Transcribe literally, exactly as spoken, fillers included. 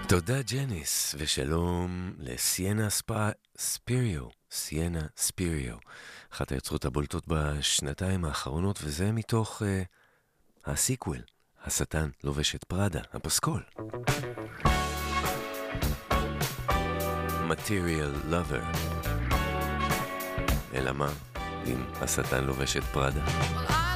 תודה ג'ניס, ושלום לסיינה ספא... ספיריו, סיינה ספיריו, אחת היוצרות הבולטות בשנתיים האחרונות, וזה מתוך uh, הסיקוול, השטן לובש את פראדה, הפסקול. Material Lover. אלא מה, אם השטן לובש את פראדה?